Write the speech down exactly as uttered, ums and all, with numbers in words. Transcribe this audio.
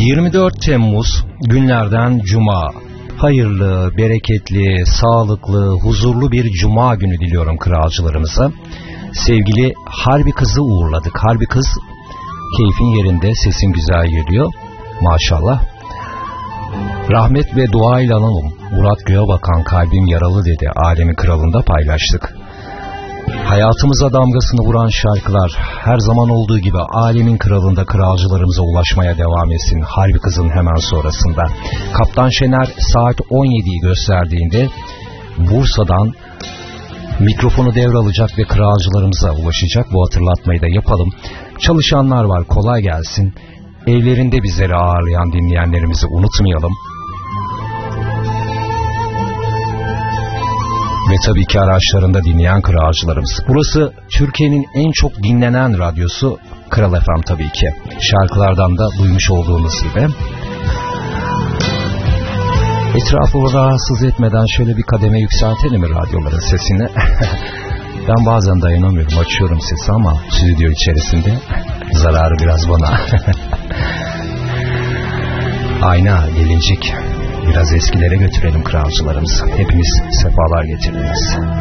yirmi dört Temmuz günlerden Cuma. Hayırlı, bereketli, sağlıklı, huzurlu bir Cuma günü diliyorum kralcılarımıza. Sevgili Harbi kızı uğurladık. Harbi kız keyfin yerinde, sesin güzel geliyor. Maşallah. Rahmet ve dua ile analım. Murat Göğebakan kalbim yaralı dedi. Alemin kralında paylaştık. Hayatımıza damgasını vuran şarkılar her zaman olduğu gibi Alemin kralında kralcılarımıza ulaşmaya devam etsin. Harbi kızın hemen sonrasında. Kaptan Şener saat on yediyi gösterdiğinde Bursa'dan mikrofonu devralacak ve kralcılarımıza ulaşacak. Bu hatırlatmayı da yapalım. Çalışanlar var, kolay gelsin. Evlerinde bizleri ağırlayan dinleyenlerimizi unutmayalım. Ve tabii ki araçlarında dinleyen kralcılarımız. Burası Türkiye'nin en çok dinlenen radyosu Kral F M tabii ki. Şarkılardan da duymuş olduğunuz gibi. Etrafı rahatsız etmeden şöyle bir kademe yükseltelim mi radyoların sesini? Ben bazen dayanamıyorum, açıyorum sesi ama stüdyo içerisinde zararı biraz bana. Ayna, gelincik. Biraz eskilere götürelim kralcılarımızı. Hepiniz sefalar getirdiniz.